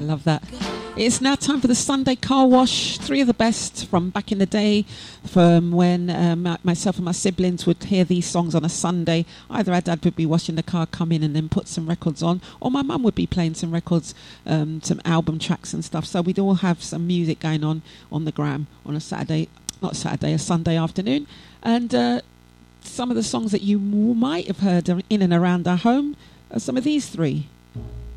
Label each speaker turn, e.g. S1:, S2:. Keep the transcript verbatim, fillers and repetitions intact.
S1: love that. It's now time for the Sunday car wash. Three of the best from back in the day, from when um, myself and my siblings would hear these songs on a Sunday. Either our dad would be washing the car, come in and then put some records on, or my mum would be playing some records, um, some album tracks and stuff. So we'd all have some music going on on the gram on a Saturday, not Saturday, a Sunday afternoon. And uh, some of the songs that you might have heard in and around our home are some of these three.